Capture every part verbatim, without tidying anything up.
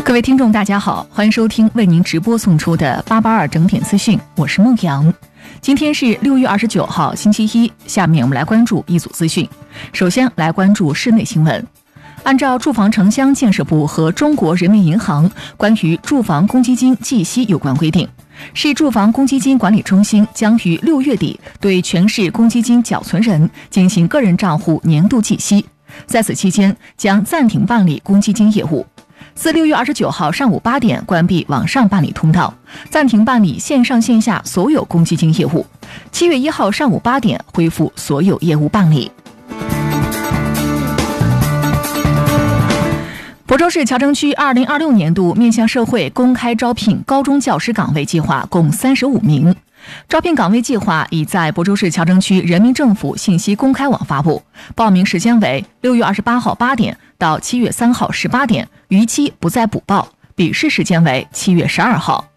各位听众大家好，欢迎收听为您直播送出的八八二整点资讯，我是孟阳。今天是六月二十九号星期一，下面我们来关注一组资讯。首先来关注室内新闻。按照住房城乡建设部和中国人民银行关于住房公积金计息有关规定，市住房公积金管理中心将于六月底对全市公积金缴存人进行个人账户年度计息，在此期间将暂停办理公积金业务。自六月二十九号上午八点关闭网上办理通道，暂停办理线上线下所有公积金业务。七月一号上午八点恢复所有业务办理。亳州市乔城区二零二六年度面向社会公开招聘高中教师岗位计划共三十五名。招聘岗位计划已在亳州市乔城区人民政府信息公开网发布，报名时间为六月二十八号八点到七月三号十八点，逾期不再补报，笔试时间为七月十二号。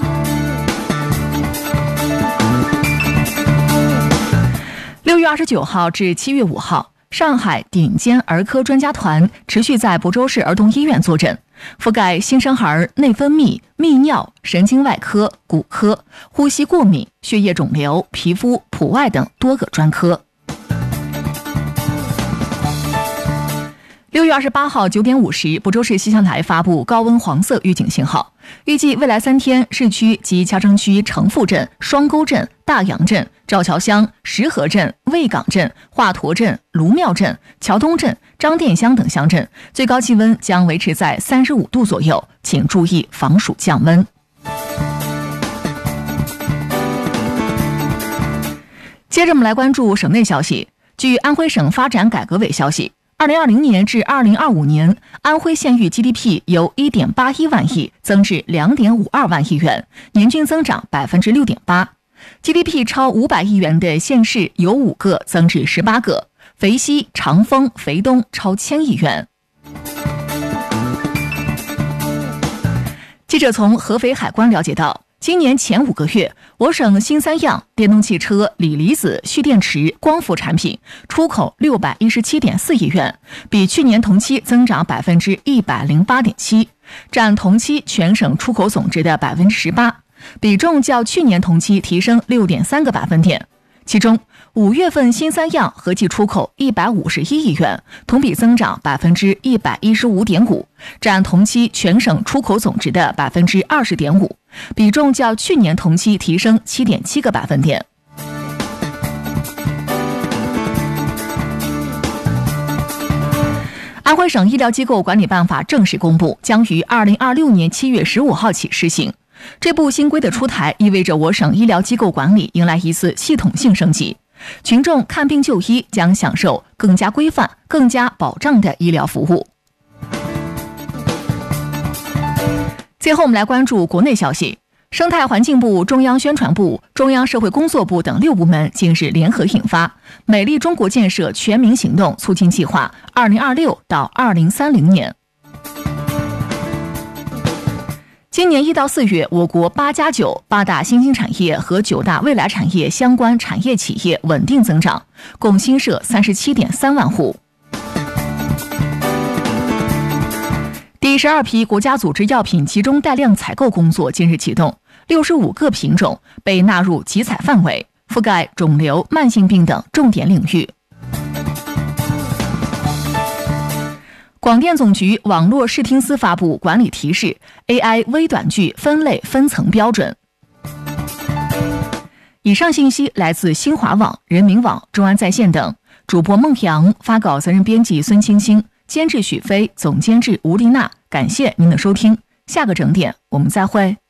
六月二十九号至七月五号，上海顶尖儿科专家团持续在亳州市儿童医院坐诊，覆盖新生儿内分泌、泌尿、神经外科、骨科、呼吸过敏、血液肿瘤、皮肤、普外等多个专科。六月二十八号九点五十，亳州市气象台发布高温黄色预警信号，预计未来三天，市区及乔城区城富镇、双沟镇、大洋镇、赵桥乡、石河镇、卫岗镇、华佗镇、卢庙镇、桥东镇、张店乡等乡镇最高气温将维持在三十五度左右，请注意防暑降温。接着我们来关注省内消息。据安徽省发展改革委消息，二零二零年至二零二五年，安徽县域 G D P 由 一点八一万亿增至 两点五二万亿元，年均增长 百分之六点八。G D P 超五百亿元的县市有五个，增至十八个，肥西、长丰、肥东超千亿元。记者从合肥海关了解到，今年前五个月，我省新三样电动汽车、锂离子、蓄电池、光伏产品出口六百一十七点四亿元，比去年同期增长百分之一百零八点七，占同期全省出口总值的百分之十八，比重较去年同期提升六点三个百分点。其中，五月份新三样合计出口一百五十一亿元，同比增长百分之一百一十五点五，占同期全省出口总值的百分之二十点五，比重较去年同期提升七点七个百分点。安徽省医疗机构管理办法正式公布，将于二零二六年七月十五号起施行。这部新规的出台，意味着我省医疗机构管理迎来一次系统性升级，群众看病就医将享受更加规范、更加保障的医疗服务。最后我们来关注国内消息。生态环境部、中央宣传部、中央社会工作部等六部门近日联合印发《美丽中国建设全民行动促进计划（二零二六到二零三零年）》。今年一到四月，我国八加九八大新兴产业和九大未来产业相关产业企业稳定增长，共新设三十七点三万户。第十二批国家组织药品集中带量采购工作近日启动，六十五个品种被纳入集采范围，覆盖肿瘤、慢性病等重点领域。广电总局网络视听司发布管理提示 A I 微短剧分类分层标准。以上信息来自新华网、人民网、中安在线等。主播孟阳，发稿责任编辑孙青青，监制许飞，总监制吴丽娜。感谢您的收听，下个整点我们再会。